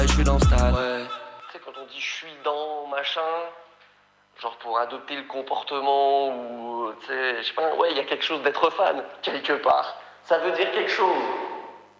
je suis dans le stade. Ouais. Tu sais, quand on dit je suis dans machin, genre pour adopter le comportement ou, tu sais, je sais pas, ouais, il y a quelque chose d'être fan, quelque part. Ça veut dire quelque chose.